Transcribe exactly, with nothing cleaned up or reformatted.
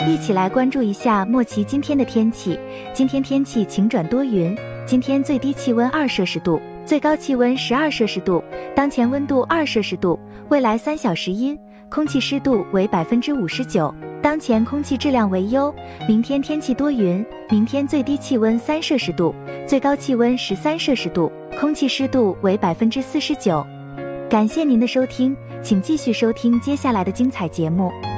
一起来关注一下莫奇今天的天气。今天天气晴转多云，今天最低气温二摄氏度，最高气温十二摄氏度，当前温度二摄氏度，未来三小时阴，空气湿度为百分之五十九，当前空气质量为优。明天天气多云，明天最低气温三摄氏度，最高气温十三摄氏度，空气湿度为百分之四十九。感谢您的收听，请继续收听接下来的精彩节目。